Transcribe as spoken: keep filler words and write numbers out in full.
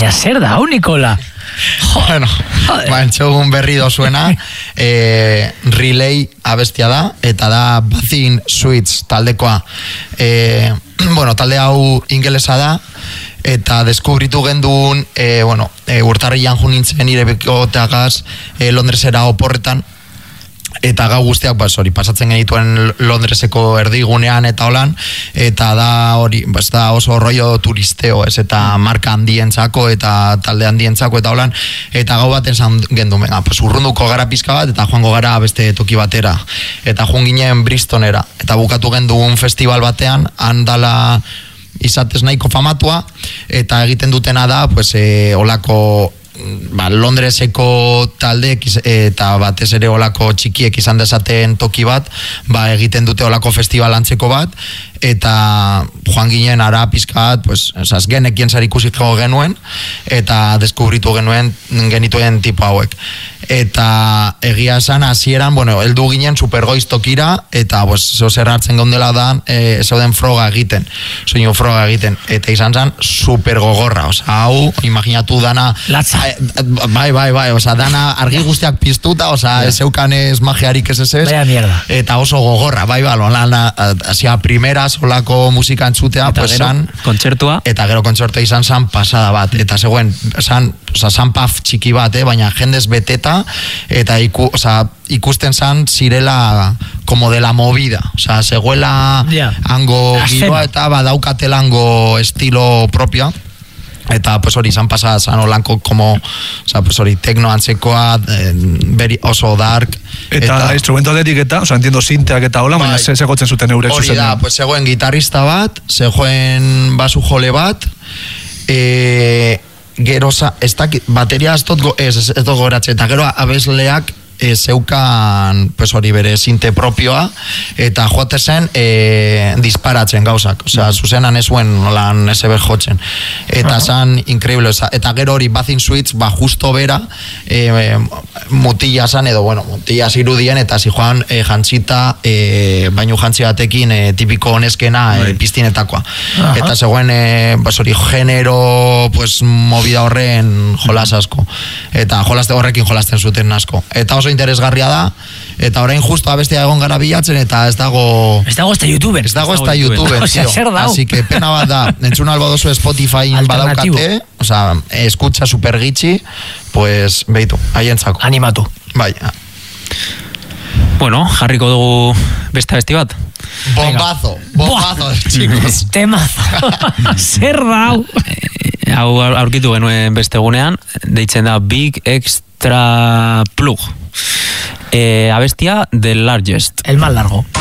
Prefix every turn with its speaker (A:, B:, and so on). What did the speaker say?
A: Baina zer da, hau, Nikola?
B: Bueno, ba, entxegun berri dozuena, eh, Relay abestia da, eta da Bathing Suites taldekoa. Eh, bueno, talde hau ingelesa da, eta deskubritu gendun, eh, bueno, eh, urtarrian ju nintzen nire bekoteagaz eh, Londresera oporretan, eta gau guztiak, bas, hori, pasatzen genituen Londreseko erdigunean eta holan, eta da hori, bas, da oso rollo turisteo, ez, eta marka handientzako eta talde handientzako eta holan, eta gau baten zan gendu, venga, pues urrunduko gara pizka bat, eta joango gara beste toki batera, eta joan ginen Bristolera, eta bukatu gendu un festival batean, handala izatez nahiko famatua, eta egiten dutena da, pues, e, olako ba, Londreseko taldeek eta batez ere olako txikiek izan dezaten toki bat, ba, egiten dute olako festival antzeko bat, eta joan ginen ara pizkat, pues, esaz, genekien zer ikusiko genuen, eta deskubritu genuen genituen tipo hauek. Eta egia esan hasieran, bueno, heldu ginen supergoiz tokira, eta pues, zeo zer hartzen gondela da, e, zeuden froga egiten, soinu froga egiten, eta izan zen super gogorra, oza, hau, imaginatu dana,
A: latza,
B: bai, bai, bai, oza, dana argi guztiak piztuta, oza, ez zeukan ez magiarik ez ez ez, eta oso gogorra, bai, bai, lana, hasia primeras, olako musika entzutea,
C: eta
B: pues,
C: gero,
B: san,
C: kontzertua,
B: eta gero kontzertua izan san pasada bat, eta zegoen, san, oza, san paf txiki bat, eh, baina jendez beteta, eta iku, oza, ikusten zan zirela como de la movida, oza, zegoela yeah. Hango giroa eta badaukatela hango estilo propio, eta pues hori izan pasa zan olanko como, oza, pues hori tekno antzekoa, eh, beri, oso dark,
D: eta, eta instrumento atletik eta, oza, entiendo sinteak eta hola, baina se segotzen zuten eurek zuzen.
B: Hori da, pues zegoen gitarrista bat, zegoen basu jole bat, eh, gero, ez da, bateria ez dut, ez, ez dut goratzen, eta gero abesleak e, zeukan, pues hori bere sinte propioa, eta joate zen e, disparatzen gauzak, osea, zuzenan ez zuen lan ez ebe jotzen, eta uh-huh. zan increíble, eta gero hori Bathing Suites, ba justo bera, e, e, mutila zan, edo, bueno, mutila zirudien, eta zi joan e, jantzita, e, bainu jantzi batekin, e, tipiko honezkena, e, piztinetakoa, uh-huh. eta zegoen, e, pues hori, genero, pues, movida horren jolas asko, eta jolaste horrekin jolasten zuten asko, eta oso interesgarria da, eta orain justo abestia egon gara bilatzen, eta ez dago
A: ez dago esta YouTuber
B: ez dago esta YouTuber,
A: tío,
B: así que pena bat da, entzun albo dozu Spotify badaukate, o sea, escucha super gitxi, pues beitu, haientzako
A: animatu,
B: bai.
C: Bueno, jarriko dugu beste abesti bat.
B: Bombazo, bombazo, chicos.
A: Temazo. Zer da hau?
C: Hau aurkitu genuen beste gunean, deitzen da Big Extra Plug. Eh, abestia The Largest.
A: El más largo.